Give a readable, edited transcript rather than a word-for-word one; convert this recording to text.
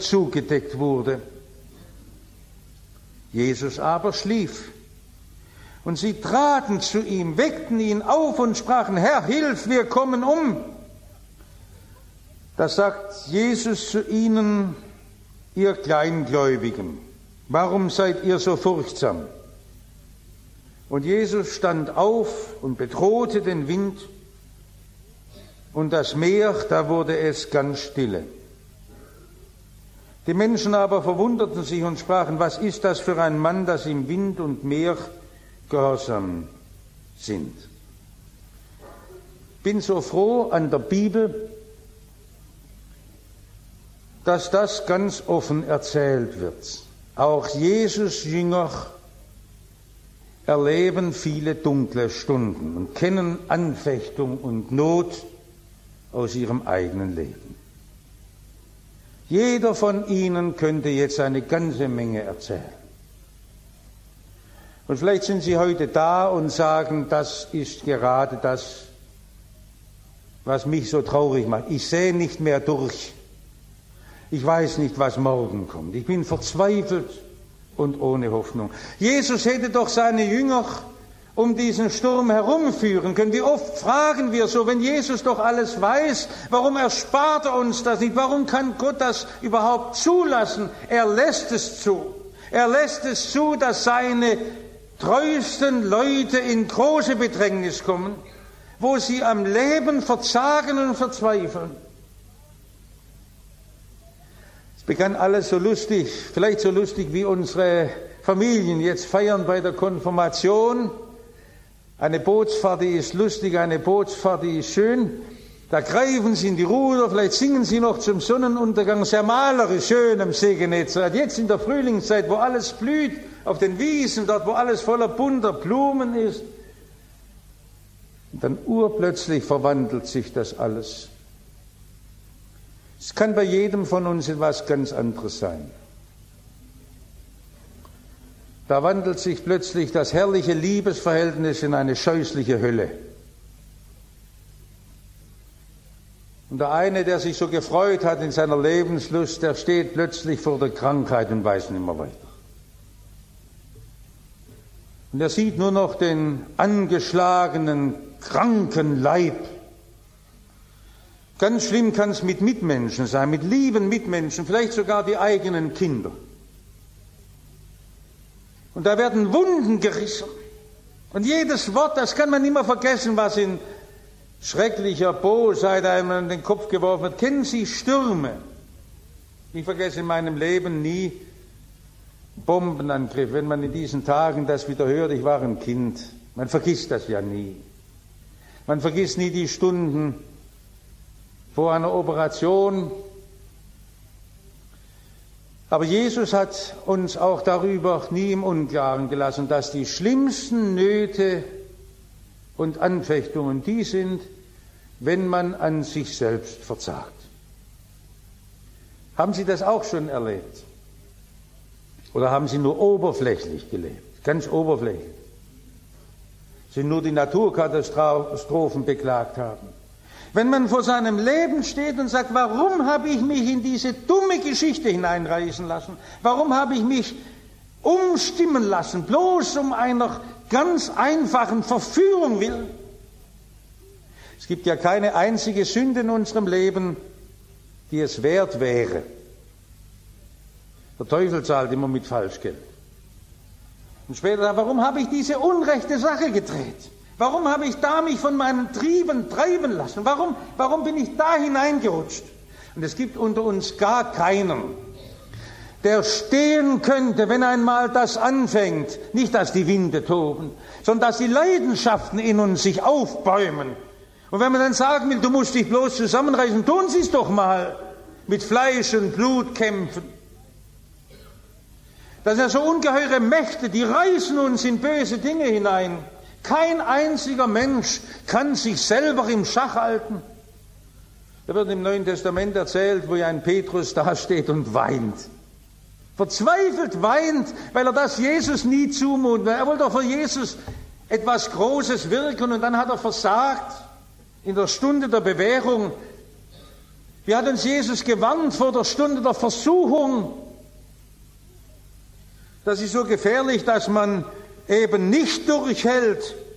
zugedeckt wurde. Jesus aber schlief. Und sie traten zu ihm, weckten ihn auf und sprachen: Herr, hilf, wir kommen um. Da sagt Jesus zu ihnen: Ihr Kleingläubigen, warum seid ihr so furchtsam? Und Jesus stand auf und bedrohte den Wind und das Meer, da wurde es ganz stille. Die Menschen aber verwunderten sich und sprachen: Was ist das für ein Mann, dass ihm Wind und Meer gehorsam sind? Ich bin so froh an der Bibel, dass das ganz offen erzählt wird. Auch Jesus Jünger erleben viele dunkle Stunden und kennen Anfechtung und Not aus ihrem eigenen Leben. Jeder von ihnen könnte jetzt eine ganze Menge erzählen. Und vielleicht sind Sie heute da und sagen: Das ist gerade das, was mich so traurig macht. Ich sehe nicht mehr durch. Ich weiß nicht, was morgen kommt. Ich bin verzweifelt und ohne Hoffnung. Jesus hätte doch seine Jünger um diesen Sturm herumführen können. Wie oft fragen wir so, wenn Jesus doch alles weiß, warum erspart er uns das nicht? Warum kann Gott das überhaupt zulassen? Er lässt es zu. Er lässt es zu, dass seine treuesten Leute in große Bedrängnis kommen, wo sie am Leben verzagen und verzweifeln. Es begann alles so lustig, vielleicht so lustig wie unsere Familien jetzt feiern bei der Konfirmation. Eine Bootsfahrt, die ist lustig, eine Bootsfahrt, die ist schön. Da greifen sie in die Ruder, vielleicht singen sie noch zum Sonnenuntergang, sehr malerisch schön am See Genezareth. Jetzt in der Frühlingszeit, wo alles blüht, auf den Wiesen, dort wo alles voller bunter Blumen ist. Und dann urplötzlich verwandelt sich das alles. Es kann bei jedem von uns etwas ganz anderes sein. Da wandelt sich plötzlich das herrliche Liebesverhältnis in eine scheußliche Hölle. Und der eine, der sich so gefreut hat in seiner Lebenslust, der steht plötzlich vor der Krankheit und weiß nicht mehr weiter. Und er sieht nur noch den angeschlagenen, kranken Leib. Ganz schlimm kann es mit Mitmenschen sein, mit lieben Mitmenschen, vielleicht sogar die eigenen Kinder. Und da werden Wunden gerissen. Und jedes Wort, das kann man immer vergessen, was in schrecklicher Bosheit einem an den Kopf geworfen wird. Kennen Sie Stürme? Ich vergesse in meinem Leben nie Bombenangriff. Wenn man in diesen Tagen das wieder hört, ich war ein Kind. Man vergisst das ja nie. Man vergisst nie die Stunden vor einer Operation. Aber Jesus hat uns auch darüber nie im Unklaren gelassen, dass die schlimmsten Nöte und Anfechtungen die sind, wenn man an sich selbst verzagt. Haben Sie das auch schon erlebt? Oder haben Sie nur oberflächlich gelebt? Ganz oberflächlich. Sie nur die Naturkatastrophen beklagt haben. Wenn man vor seinem Leben steht und sagt: Warum habe ich mich in diese dumme Geschichte hineinreißen lassen? Warum habe ich mich umstimmen lassen, bloß um einer ganz einfachen Verführung willen? Es gibt ja keine einzige Sünde in unserem Leben, die es wert wäre. Der Teufel zahlt immer mit Falschgeld. Und später: Warum habe ich diese unrechte Sache gedreht? Warum habe ich da mich von meinen Trieben treiben lassen? Warum bin ich da hineingerutscht? Und es gibt unter uns gar keinen, der stehen könnte, wenn einmal das anfängt. Nicht, dass die Winde toben, sondern dass die Leidenschaften in uns sich aufbäumen. Und wenn man dann sagen will: Du musst dich bloß zusammenreißen, tun Sie es doch mal. Mit Fleisch und Blut kämpfen. Das sind ja so ungeheure Mächte, die reißen uns in böse Dinge hinein. Kein einziger Mensch kann sich selber im Schach halten. Da wird im Neuen Testament erzählt, wo ja ein Petrus dasteht und weint. Verzweifelt weint, weil er das Jesus nie zumuten will. Er wollte doch für Jesus etwas Großes wirken und dann hat er versagt in der Stunde der Bewährung. Wie hat uns Jesus gewarnt vor der Stunde der Versuchung? Das ist so gefährlich, dass man eben nicht durchhält,